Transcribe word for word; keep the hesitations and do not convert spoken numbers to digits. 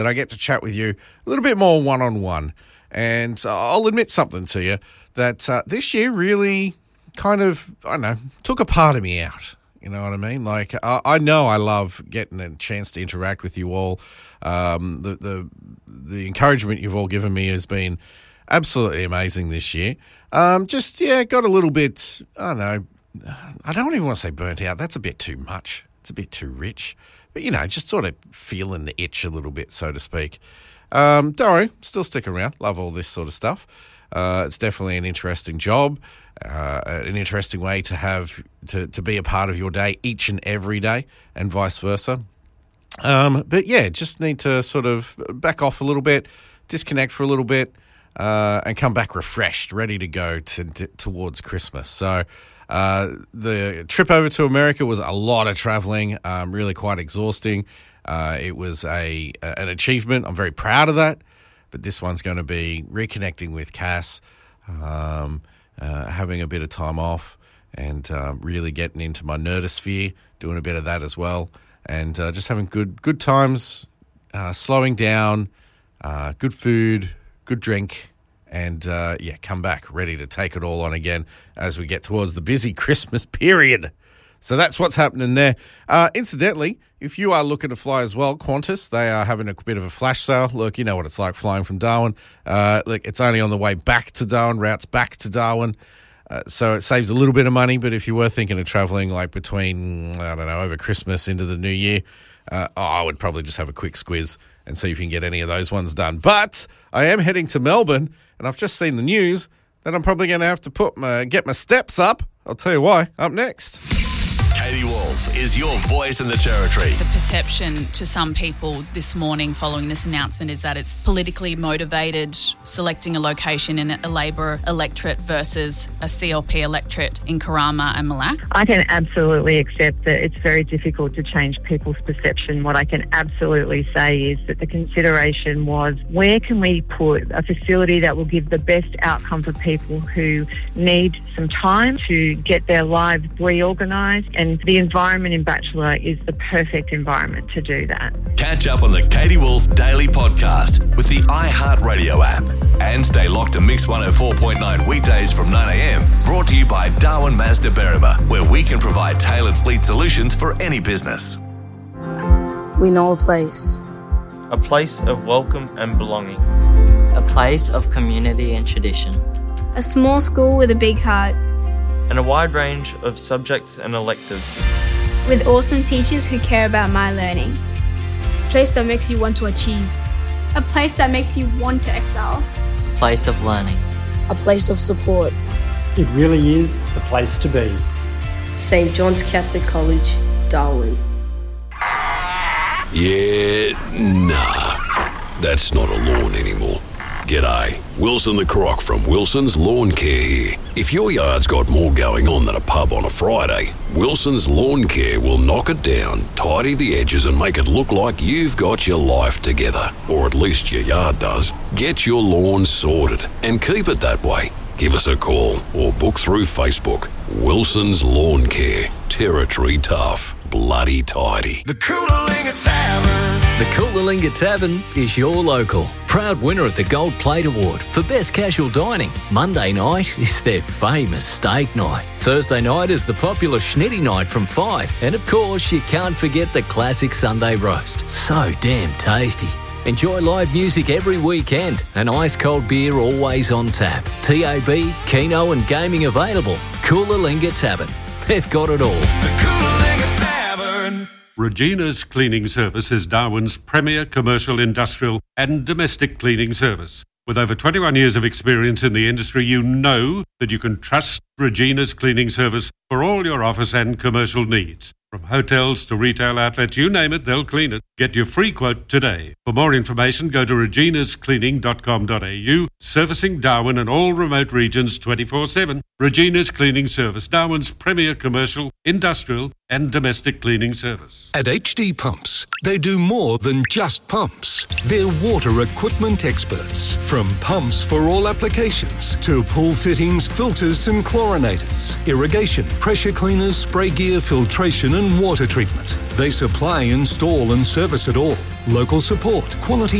that I get to chat with you a little bit more one-on-one. And I'll admit something to you, that uh, this year really kind of, I don't know, took a part of me out. You know what I mean? Like, I, I know I love getting a chance to interact with you all. Um, the, the the encouragement you've all given me has been absolutely amazing this year. Um, just, yeah, got a little bit, I don't know, I don't even want to say burnt out. That's a bit too much. It's a bit too rich. But, you know, just sort of feeling the itch a little bit, so to speak. Um, don't worry, still stick around. Love all this sort of stuff. Uh, it's definitely an interesting job, uh, an interesting way to have to, to be a part of your day each and every day, and vice versa. Um, but yeah, just need to sort of back off a little bit, disconnect for a little bit, uh, and come back refreshed, ready to go to, to, towards Christmas. So uh, the trip over to America was a lot of traveling, um, really quite exhausting. Uh, it was a an achievement. I'm very proud of that. But this one's going to be reconnecting with Cass, um, uh, having a bit of time off, and um, really getting into my nerdosphere, doing a bit of that as well, and uh, just having good good times, uh, slowing down, uh, good food, good drink, and uh, yeah, come back ready to take it all on again as we get towards the busy Christmas period. So that's what's happening there. Uh, incidentally, if you are looking to fly as well, Qantas, they are having a bit of a flash sale. Look, you know what it's like flying from Darwin. Uh, look, it's only on the way back to Darwin, routes back to Darwin. Uh, so it saves a little bit of money, but if you were thinking of travelling like between, I don't know, over Christmas into the new year, uh, oh, I would probably just have a quick squiz and see if you can get any of those ones done. But I am heading to Melbourne, and I've just seen the news that I'm probably going to have to put my, get my steps up. I'll tell you why, up next. Katie Wolf is your voice in the Territory. The perception to some people this morning following this announcement is that it's politically motivated, selecting a location in a Labor electorate versus a C L P electorate in Karama and Malak. I can absolutely accept that it's very difficult to change people's perception. What I can absolutely say is that the consideration was, where can we put a facility that will give the best outcome for people who need some time to get their lives reorganised, and the environment in Bachelor is the perfect environment to do that. Catch up on the Katie Wolf Daily Podcast with the iHeartRadio app. And stay locked to Mix one oh four point nine weekdays from nine a.m. Brought to you by Darwin Mazda Berrima, where we can provide tailored fleet solutions for any business. We know a place. A place of welcome and belonging. A place of community and tradition. A small school with a big heart. And a wide range of subjects and electives. With awesome teachers who care about my learning. A place that makes you want to achieve. A place that makes you want to excel. A place of learning. A place of support. It really is the place to be. Saint John's Catholic College, Darwin. Yeah, nah. That's not a lawn anymore. G'day, Wilson the Croc from Wilson's Lawn Care here. If your yard's got more going on than a pub on a Friday, Wilson's Lawn Care will knock it down, tidy the edges and make it look like you've got your life together. Or at least your yard does. Get your lawn sorted and keep it that way. Give us a call or book through Facebook. Wilson's Lawn Care. Territory tough. Bloody tidy. The Coolalingga Tavern. The Coolalingga Tavern is your local. Proud winner of the Gold Plate Award for Best Casual Dining. Monday night is their famous steak night. Thursday night is the popular Schnitty night from five. And of course, you can't forget the classic Sunday roast. So damn tasty. Enjoy live music every weekend and ice-cold beer always on tap. T A B, Keno and gaming available. Coolalingga Tavern. They've got it all. The Coolalingga Tavern. Regina's Cleaning Service is Darwin's premier commercial, industrial and domestic cleaning service. With over twenty-one years of experience in the industry, you know that you can trust Regina's Cleaning Service for all your office and commercial needs. From hotels to retail outlets, you name it, they'll clean it. Get your free quote today. For more information, go to reginas cleaning dot com dot a u, servicing Darwin and all remote regions twenty-four seven. Regina's Cleaning Service, Darwin's premier commercial, industrial and domestic cleaning service. At H D Pumps, they do more than just pumps. They're water equipment experts. From pumps for all applications to pool fittings, filters and chlorinators, irrigation, pressure cleaners, spray gear, filtration and water treatment. They supply, install and service it all. Local support, quality